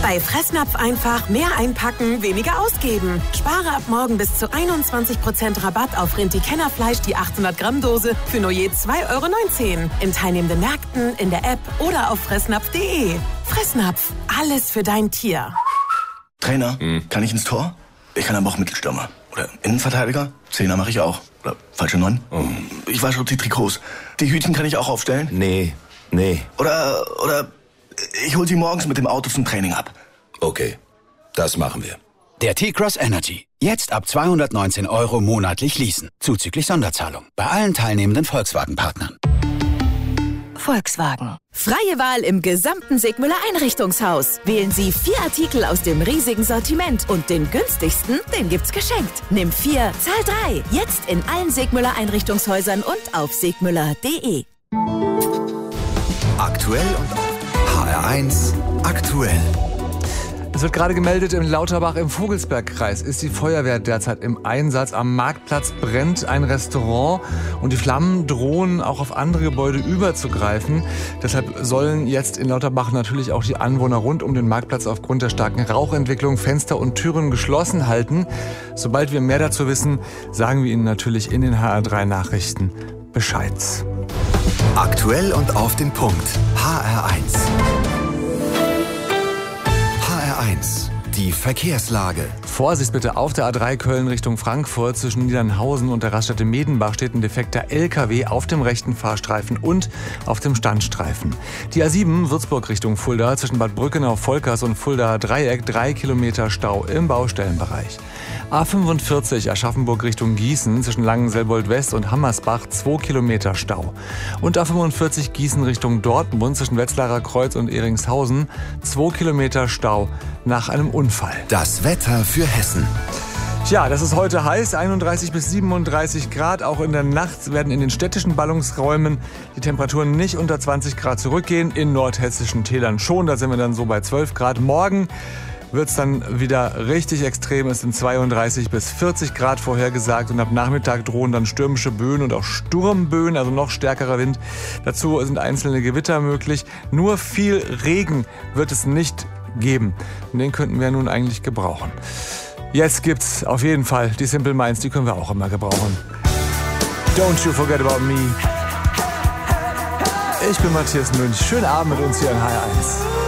Bei Fressnapf einfach mehr einpacken, weniger ausgeben. Spare ab morgen bis zu 21% Rabatt auf Rinti-Kennerfleisch die 800 Gramm Dose für nur je 2,19 € in teilnehmenden Märkten, in der App oder auf fressnapf.de. Fressnapf, alles für dein Tier. Trainer, kann ich ins Tor? Ich kann aber auch Mittelstürmer. Oder Innenverteidiger? Zehner mache ich auch. Oder falsche 9? Ich wasche die Trikots. Die Hütchen kann ich auch aufstellen? Nee. Oder ich hol sie morgens mit dem Auto zum Training ab. Okay, das machen wir. Der T-Cross Energy. Jetzt ab 219 € monatlich leasen. Zuzüglich Sonderzahlung. Bei allen teilnehmenden Volkswagen-Partnern. Volkswagen. Freie Wahl im gesamten Sigmüller Einrichtungshaus. Wählen Sie 4 Artikel aus dem riesigen Sortiment und den günstigsten, den gibt's geschenkt. Nimm 4, zahl 3. Jetzt in allen Sigmüller Einrichtungshäusern und auf sigmüller.de. Aktuell und HR1 aktuell. Es wird gerade gemeldet, in Lauterbach im Vogelsbergkreis ist die Feuerwehr derzeit im Einsatz. Am Marktplatz brennt ein Restaurant und die Flammen drohen auch auf andere Gebäude überzugreifen. Deshalb sollen jetzt in Lauterbach natürlich auch die Anwohner rund um den Marktplatz aufgrund der starken Rauchentwicklung Fenster und Türen geschlossen halten. Sobald wir mehr dazu wissen, sagen wir Ihnen natürlich in den HR3 Nachrichten Bescheid. Aktuell und auf den Punkt. HR1. Die Verkehrslage. Vorsicht bitte auf der A3 Köln Richtung Frankfurt. Zwischen Niedernhausen und der Raststätte Medenbach steht ein defekter LKW auf dem rechten Fahrstreifen und auf dem Standstreifen. Die A7 Würzburg Richtung Fulda zwischen Bad Brückenau-Volkers und Fulda Dreieck 3 Kilometer Stau im Baustellenbereich. A45 Aschaffenburg Richtung Gießen zwischen Langenselbold West und Hammersbach 2 Kilometer Stau. Und A45 Gießen Richtung Dortmund zwischen Wetzlarer Kreuz und Eringshausen 2 Kilometer Stau nach einem Unfall. Das Wetter für Hessen. Tja, das ist heute heiß, 31 bis 37 Grad. Auch in der Nacht werden in den städtischen Ballungsräumen die Temperaturen nicht unter 20 Grad zurückgehen. In nordhessischen Tälern schon, da sind wir dann so bei 12 Grad. Morgen wird es dann wieder richtig extrem. Es sind 32 bis 40 Grad vorhergesagt und ab Nachmittag drohen dann stürmische Böen und auch Sturmböen, also noch stärkerer Wind. Dazu sind einzelne Gewitter möglich. Nur viel Regen wird es nicht geben. Und den könnten wir nun eigentlich gebrauchen. Jetzt gibt's auf jeden Fall die Simple Minds, die können wir auch immer gebrauchen. Don't you forget about me. Ich bin Matthias Münch. Schönen Abend mit uns hier in HR1.